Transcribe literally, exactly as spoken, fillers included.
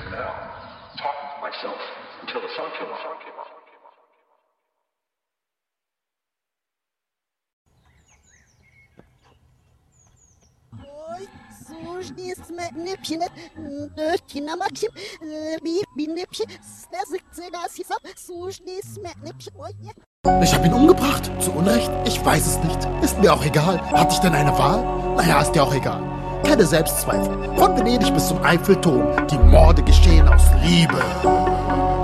canal, talking to myself until the sun came up. Ой, слушай, смертнепши, дочина Максим, бинепши, стезикцегасисам, слушай, смертнепши, ой, ja. Ich habe ihn umgebracht. Zu Unrecht? Ich weiß es nicht. Ist mir auch egal. Hatte ich denn eine Wahl? Naja, ist dir auch egal. Keine Selbstzweifel. Von Venedig bis zum Eiffelturm. Die Morde geschehen aus Liebe.